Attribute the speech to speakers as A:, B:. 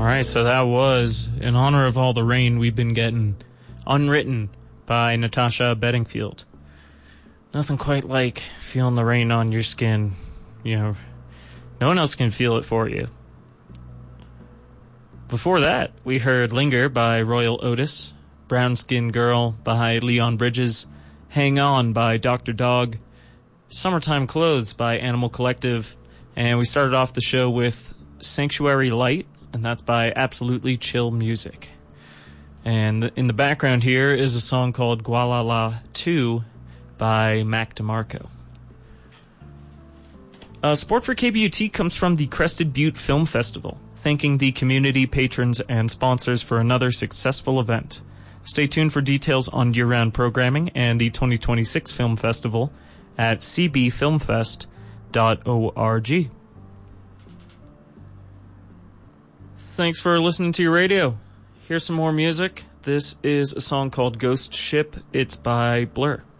A: right, so that was In Honor of All the Rain We've Been Getting, Unwritten by Natasha Bedingfield. Nothing quite like feeling the rain on your skin. You know, no one else can feel it for you. Before that, we heard Linger by Royal Otis, Brown Skin Girl by Leon Bridges, Hang On by Dr. Dog, Summertime Clothes by Animal Collective, and we started off the show with Sanctuary Light, and that's by Absolutely Chill Music. And in the background here is a song called Gualala 2 by Mac DeMarco. Support for KBUT comes from the Crested Butte Film Festival, thanking the community, patrons, and sponsors for another successful event. Stay tuned for details on year-round programming and the 2026 Film Festival at cbfilmfest.org. Thanks for listening to your radio. Here's some more music. This is a song called Ghost Ship. It's by Blur.